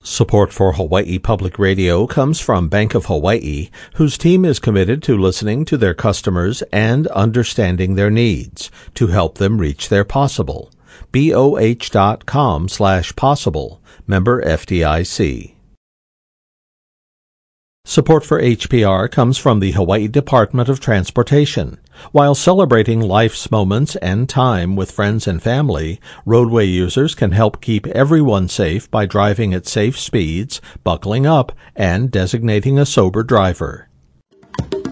Support for Hawaii Public Radio comes from Bank of Hawaii, whose team is committed to listening to their customers and understanding their needs to help them reach their possible. BOH.com/possible. Member FDIC. Support for HPR comes from the Hawaii Department of Transportation. While celebrating life's moments and time with friends and family, roadway users can help keep everyone safe by driving at safe speeds, buckling up, and designating a sober driver.